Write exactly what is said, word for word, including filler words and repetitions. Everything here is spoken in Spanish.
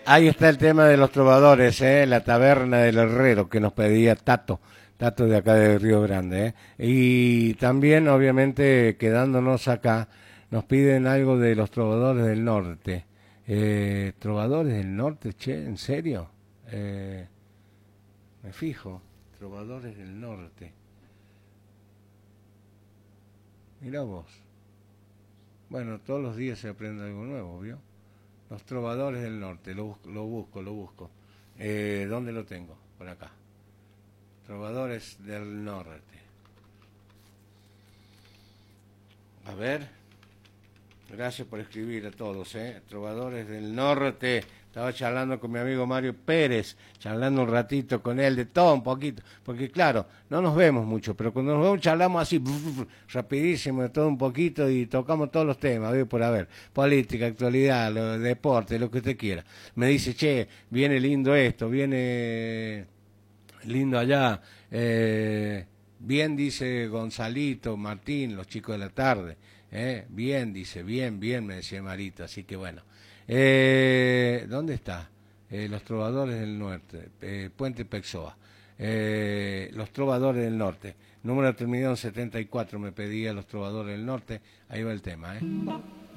ahí está el tema de los trovadores, ¿eh? La taberna del herrero que nos pedía Tato, Tato de acá de Río Grande, ¿eh? Y también, obviamente, quedándonos acá, nos piden algo de los trovadores del norte. Eh, ¿Trovadores del norte, che? ¿En serio? Eh, me fijo, trovadores del norte. Mirá vos. Bueno, todos los días se aprende algo nuevo, ¿vio? Los trovadores del norte, lo, bus- lo busco, lo busco. Eh, ¿Dónde lo tengo? Por acá. Trovadores del norte. A ver, gracias por escribir a todos, ¿eh? Trovadores del norte. Estaba charlando con mi amigo Mario Pérez, charlando un ratito con él de todo un poquito, porque claro, no nos vemos mucho, pero cuando nos vemos charlamos así, rapidísimo, de todo un poquito y tocamos todos los temas, ¿ve? Por haber, política, actualidad, lo, deporte, lo que usted quiera. Me dice, che, viene lindo esto, viene lindo allá, eh, bien dice Gonzalito, Martín, los chicos de la tarde, ¿eh? Bien, dice, bien, bien, me decía Marito, así que bueno. Eh, ¿Dónde está? Eh, los Trovadores del Norte, eh, Puente Pexoa. Eh, los Trovadores del Norte. Número terminado en setenta y cuatro me pedía los Trovadores del Norte. Ahí va el tema, ¿eh?